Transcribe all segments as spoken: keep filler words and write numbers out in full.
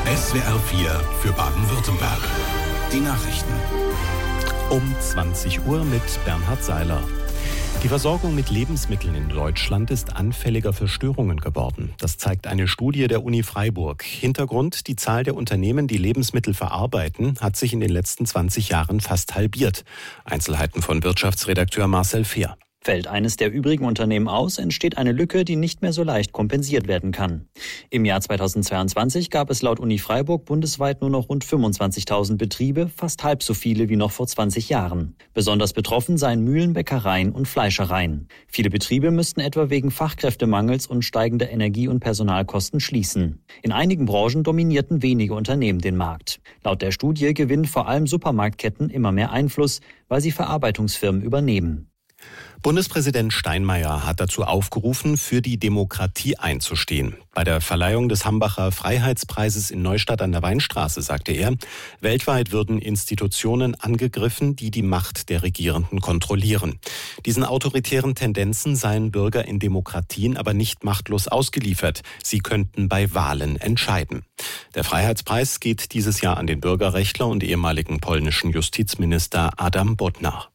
S W R vier für Baden-Württemberg. Die Nachrichten. Um zwanzig Uhr mit Bernhard Seiler. Die Versorgung mit Lebensmitteln in Deutschland ist anfälliger für Störungen geworden. Das zeigt eine Studie der Uni Freiburg. Hintergrund: die Zahl der Unternehmen, die Lebensmittel verarbeiten, hat sich in den letzten zwanzig Jahren fast halbiert. Einzelheiten von Wirtschaftsredakteur Marcel Fehr. Fällt eines der übrigen Unternehmen aus, entsteht eine Lücke, die nicht mehr so leicht kompensiert werden kann. Im Jahr zweitausendzweiundzwanzig gab es laut Uni Freiburg bundesweit nur noch rund fünfundzwanzigtausend Betriebe, fast halb so viele wie noch vor zwanzig Jahren. Besonders betroffen seien Mühlen, Bäckereien und Fleischereien. Viele Betriebe müssten etwa wegen Fachkräftemangels und steigender Energie- und Personalkosten schließen. In einigen Branchen dominierten wenige Unternehmen den Markt. Laut der Studie gewinnen vor allem Supermarktketten immer mehr Einfluss, weil sie Verarbeitungsfirmen übernehmen. Bundespräsident Steinmeier hat dazu aufgerufen, für die Demokratie einzustehen. Bei der Verleihung des Hambacher Freiheitspreises in Neustadt an der Weinstraße sagte er, weltweit würden Institutionen angegriffen, die die Macht der Regierenden kontrollieren. Diesen autoritären Tendenzen seien Bürger in Demokratien aber nicht machtlos ausgeliefert. Sie könnten bei Wahlen entscheiden. Der Freiheitspreis geht dieses Jahr an den Bürgerrechtler und ehemaligen polnischen Justizminister Adam Bodnar.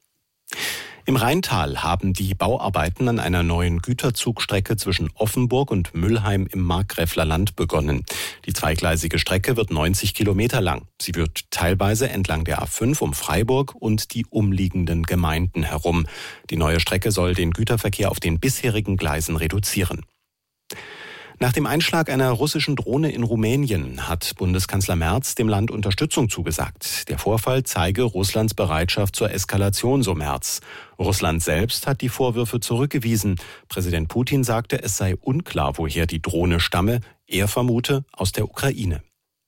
Im Rheintal haben die Bauarbeiten an einer neuen Güterzugstrecke zwischen Offenburg und Müllheim im Markgräfler Land begonnen. Die zweigleisige Strecke wird neunzig Kilometer lang. Sie wird teilweise entlang der A fünf um Freiburg und die umliegenden Gemeinden herum. Die neue Strecke soll den Güterverkehr auf den bisherigen Gleisen reduzieren. Nach dem Einschlag einer russischen Drohne in Rumänien hat Bundeskanzler Merz dem Land Unterstützung zugesagt. Der Vorfall zeige Russlands Bereitschaft zur Eskalation, so Merz. Russland selbst hat die Vorwürfe zurückgewiesen. Präsident Putin sagte, es sei unklar, woher die Drohne stamme. Er vermute aus der Ukraine.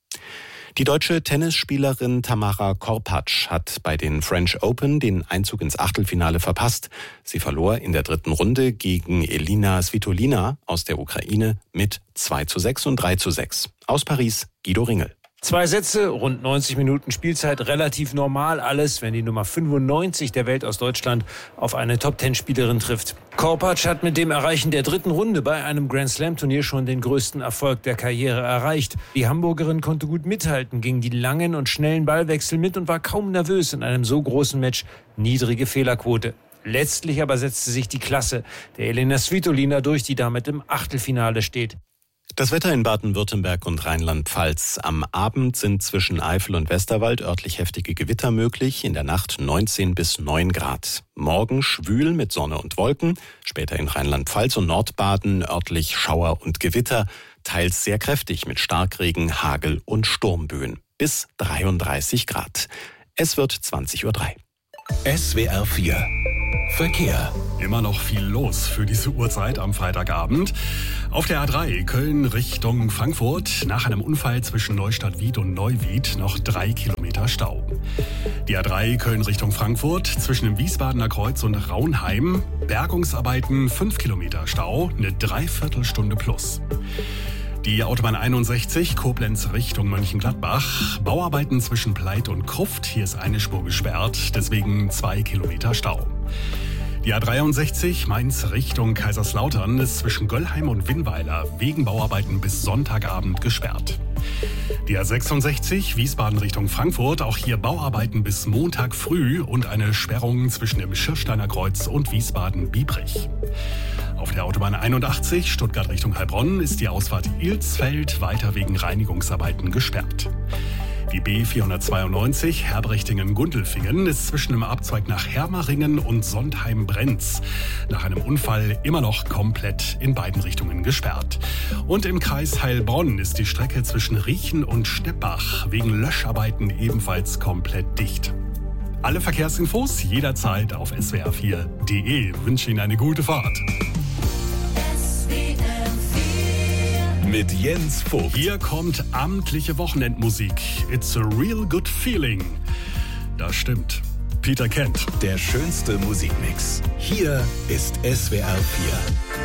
Die deutsche Tennisspielerin Tamara Korpatsch hat bei den French Open den Einzug ins Achtelfinale verpasst. Sie verlor in der dritten Runde gegen Elina Svitolina aus der Ukraine mit zwei zu sechs und drei zu sechs. Aus Paris, Guido Ringel. Zwei Sätze, rund neunzig Minuten Spielzeit, relativ normal alles, wenn die Nummer fünfundneunzig der Welt aus Deutschland auf eine Top-Ten-Spielerin trifft. Korpatsch hat mit dem Erreichen der dritten Runde bei einem Grand-Slam-Turnier schon den größten Erfolg der Karriere erreicht. Die Hamburgerin konnte gut mithalten gegen die langen und schnellen Ballwechsel mit und war kaum nervös in einem so großen Match. Niedrige Fehlerquote. Letztlich aber setzte sich die Klasse der Elina Svitolina durch, die damit im Achtelfinale steht. Das Wetter in Baden-Württemberg und Rheinland-Pfalz. Am Abend sind zwischen Eifel und Westerwald örtlich heftige Gewitter möglich. In der Nacht neunzehn bis neun Grad. Morgen schwül mit Sonne und Wolken. Später in Rheinland-Pfalz und Nordbaden örtlich Schauer und Gewitter. Teils sehr kräftig mit Starkregen, Hagel und Sturmböen. Bis dreiunddreißig Grad. Es wird zwanzig Uhr drei. S W R vier Verkehr. Immer noch viel los für diese Uhrzeit am Freitagabend. Auf der A drei Köln Richtung Frankfurt nach einem Unfall zwischen Neustadt-Wied und Neuwied noch drei Kilometer Stau. Die A drei Köln Richtung Frankfurt zwischen dem Wiesbadener Kreuz und Raunheim. Bergungsarbeiten fünf Kilometer Stau, eine Dreiviertelstunde plus. Die Autobahn einundsechzig, Koblenz Richtung Mönchengladbach. Bauarbeiten zwischen Pleit und Kruft. Hier ist eine Spur gesperrt, deswegen zwei Kilometer Stau. Die A dreiundsechzig, Mainz Richtung Kaiserslautern, ist zwischen Göllheim und Winnweiler wegen Bauarbeiten bis Sonntagabend gesperrt. Die A sechsundsechzig, Wiesbaden Richtung Frankfurt, auch hier Bauarbeiten bis Montag früh und eine Sperrung zwischen dem Schirsteiner Kreuz und Wiesbaden-Biebrich. Auf der Autobahn einundachtzig, Stuttgart Richtung Heilbronn, ist die Ausfahrt Ilsfeld weiter wegen Reinigungsarbeiten gesperrt. Die B vierhundertzweiundneunzig, Herbrechtingen-Gundelfingen, ist zwischen dem Abzweig nach Hermaringen und Sondheim-Brenz nach einem Unfall immer noch komplett in beiden Richtungen gesperrt. Und im Kreis Heilbronn ist die Strecke zwischen Riechen und Steppach wegen Löscharbeiten ebenfalls komplett dicht. Alle Verkehrsinfos jederzeit auf S W R vier punkt de. Wünsche Ihnen eine gute Fahrt. Mit Jens Vogt. Hier kommt amtliche Wochenendmusik. It's a real good feeling. Das stimmt. Peter Kent. Der schönste Musikmix. Hier ist S W R vier.